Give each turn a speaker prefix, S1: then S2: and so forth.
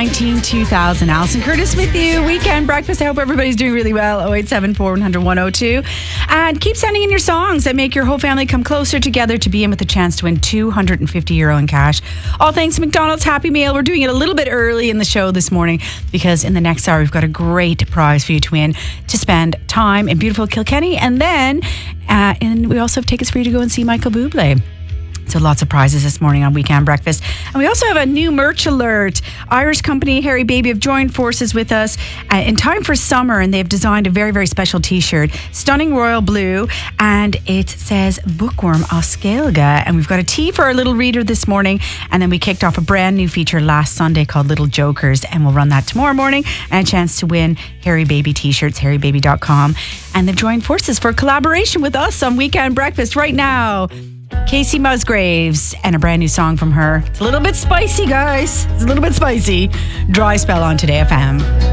S1: 2019-2000. Alison Curtis with you. Weekend breakfast. I hope everybody's doing really well. 0874 100 102. And keep sending in your songs that make your whole family come closer together to be in with a chance to win €250 in cash. All thanks to McDonald's Happy Meal. We're doing it a little bit early in the show this morning because in the next hour we've got a great prize for you to win to spend time in beautiful Kilkenny. And then and we also have tickets for you to go and see Michael Bublé. So lots of prizes this morning on Weekend Breakfast. And we also have a new merch alert. Irish company Harry Baby have joined forces with us in time for summer, and they've designed a very, very special t-shirt. Stunning royal blue, and it says Bookworm Oscailga. And we've got a tea for our little reader this morning. And then we kicked off a brand new feature last Sunday called Little Jokers, and we'll run that tomorrow morning. And a chance to win Harry Baby t-shirts, harrybaby.com. And they've joined forces for a collaboration with us on Weekend Breakfast right now. Casey Musgraves and a brand new song from her. It's a little bit spicy, guys. It's a little bit spicy. Dry Spell on Today FM.